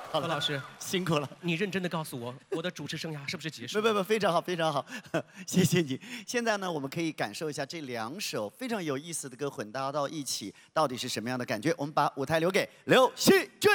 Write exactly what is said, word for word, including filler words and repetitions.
好了， 何老师辛苦了。 你认真的告诉我，我的主持生涯是不是结束？ 不不不，非常好，非常好，谢谢你。现在呢，我们可以感受一下这两首非常有意思的歌混搭到一起，到底是什么样的感觉？我们把舞台留给刘惜君。